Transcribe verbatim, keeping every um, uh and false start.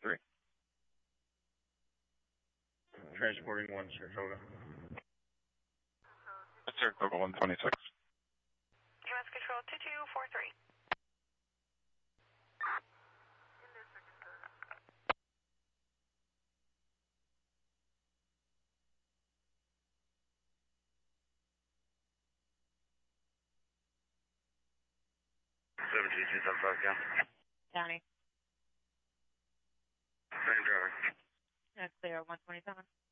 three. Transporting one Saratoga. Saratoga one twenty-six. U S Control two two four three. seventeen two seven five, Cal. County. Same driver. That's clear, one twenty-seven.